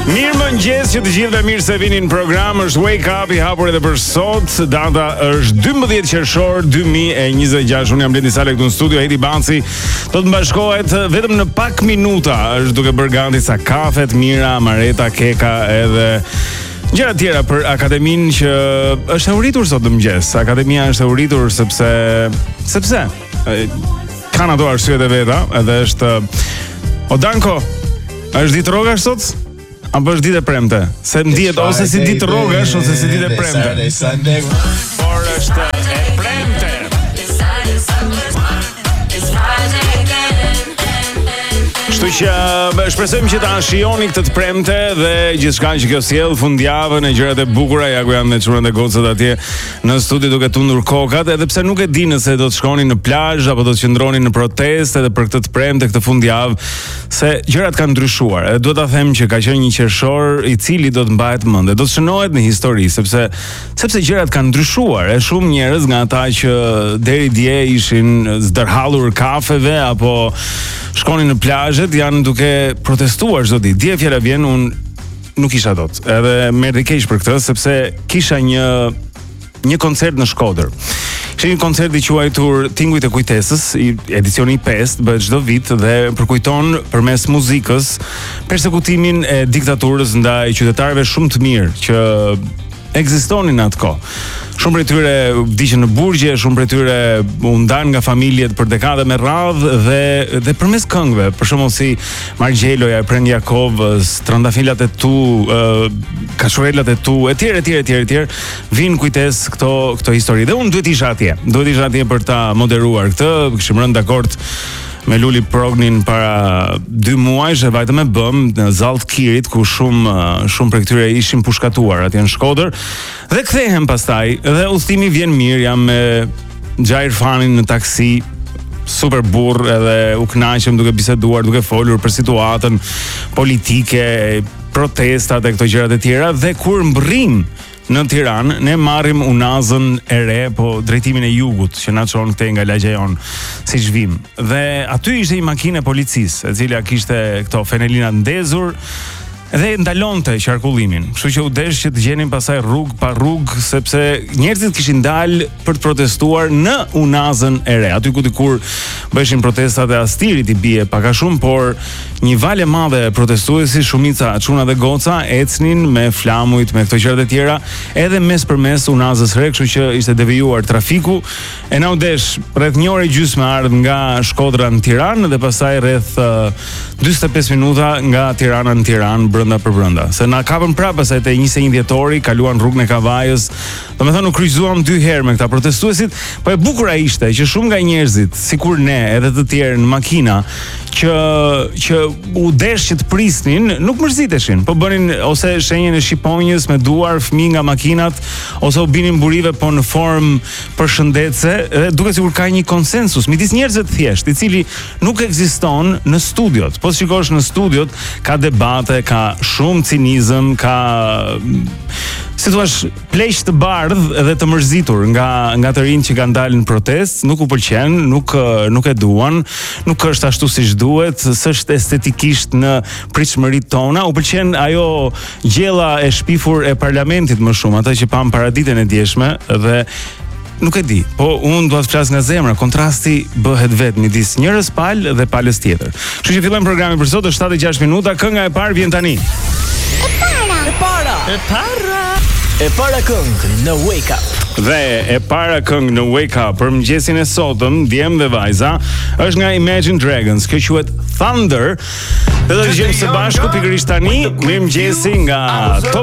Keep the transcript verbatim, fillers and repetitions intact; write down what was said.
Mirëmëngjes që të gjithëve, mirë se vini në program. Është Wake Up i hapur edhe për sot. Data është dymbëdhjetë qershor dy mijë e njëzet e gjashtë. Unë jam Blendi Sale këtu në studio. Hedi Banci do të mbashkohet vetëm në pak minuta. Është duke bërë ganti sa kafe të mira, mareta, keka edhe gjëra tjera për akademinë që është e uritur sot në mëngjes. Akademia është e uritur sepse sepse kanë ato arsyet e veta, edhe është Odanko, është ditë rrogash sot? Apo është ditë e premte? Se ndihet ose si ditë rrogash ose si ditë e premte. Por është e premte. Kështu që shpresojmë që ta shijoni këtë të premte dhe gjithçka që kjo sjell fundjavën e gjërat e bukura, ja ku janë çunat e gocat atje në studio duke tundur kokat, edhe pse nuk e di nëse do të shkoni në plazh apo do të qëndroni në protestë edhe për këtë të premte këtë fundjavë, se gjërat kanë ndryshuar. Edhe duhet ta them që ka qenë një qershor i cili do të mbahet mend, do të shënohet në histori sepse sepse gjërat kanë ndryshuar. E shumë njerëz nga ata që deri dje ishin zdërhallur kafeve apo shkonin në plazhet janë duke protestuar çdo ditë. Dje fjala vjen, unë nuk isha dot. Edhe më erdhi keq për këtë sepse kisha një një koncert në Shkodër. Ishte një koncert i quajtur Tingujt e Kujtesës, edicioni i pestë, bëhet çdo vit dhe përkujton përmes muzikës persekutimin e diktaturës ndaj qytetarëve shumë të mirë që ekzistonin në atë kohë. Shumë prej tyre vdiqën në burgje, shumë prej tyre u ndan nga familjet për dekada me radhë dhe dhe përmes këngëve, për shembull si Margjeloja, Pren Jakovës, Trandafilat e tu, uh, Kashurelat e tu, etj, etj, etj, etj, vin kujtes këto këto histori. Dhe unë duhet isha atje. Duhet isha atje për ta moderuar këtë, kishim rënë dakord me Luli Prognin para dy muajsh e vajtëm e bëm në Zall të Kirit ku shumë shumë prej këtyre ishin pushkatuar atje në Shkodër dhe kthehem pastaj dhe udhëtimi vjen mirë, jam me Xhair Fanin në taksi, super burr, edhe u kënaqem duke biseduar, duke folur për situatën politike, protestat e këto gjërat e tjera dhe kur mbërrim në Tiranë, ne marrim unazën e re, po drejtimin e jugut, që na çon këtej nga lagja jon, siç vim. Dhe aty ishte një makinë e policisë, e cila kishte këto fenelina ndezur dhe ndalonte qarkullimin. Kështu që u desh që të gjenin pasaj rrugë pa rrugë, sepse njerëzit kishin dalë për të protestuar në unazën e re. Aty ku dikur bëheshin protestat e Astirit i bie pak a shumë, por një valë e madhe protestuesi, shumica çuna dhe goca ecnin me flamujt, me këto gjërat e tjera, edhe mes përmes unazës së re, kështu që ishte devijuar trafiku. E na u desh rreth një orë gjysmë ardh nga Shkodra në Tiranë dhe pastaj rreth uh, dyzet e pesë minuta nga Tirana në Tiranë brenda për brenda. Se na kapën prapë pastaj te njëzet e një dhjetori, kaluan rrugën e Kavajës. Domethënë u kryqëzuam dy herë me këta protestuesit, po e bukura ishte që shumë nga njerëzit, sikur ne edhe të tjerë në makina, që që u desh që të prisnin, nuk mërziteshin, po bënin ose shenjën e shqiponjës me duar, fëmijë nga makinat, ose u binin burive po në formë përshëndetëse, dhe duket sikur ka një konsensus midis njerëzve të thjeshtë, i cili nuk ekziston në studiot. Po shikosh në studiot ka debate, ka shumë cinizëm, ka si thua pleq të bardh dhe të mërzitur nga nga të rinj që kanë dalë në protestë, nuk u pëlqen, nuk nuk e duan, nuk është ashtu siç duhet, s'është estetikisht në pritshmëritë tona. U pëlqen ajo gjella e shpifur e parlamentit më shumë, ata që pam paraditën e djeshme dhe nuk e di, po unë dua të flas nga zemra, kontrasti bëhet vetë midis njërës palë dhe palës tjetër. Kështu që fillojmë programin për sot, është shtatë e gjashtë minuta, kënga e parë vjen tani. E para, e para, e para. E para këngë në Wake Up. Dhe e para këngë në Wake Up për mëngjesin e sotëm, djem dhe vajza, është nga Imagine Dragons. Kjo quhet Thunder. Dhe do të gjejmë së bashku pikërisht tani, mirëmëngjesi nga Top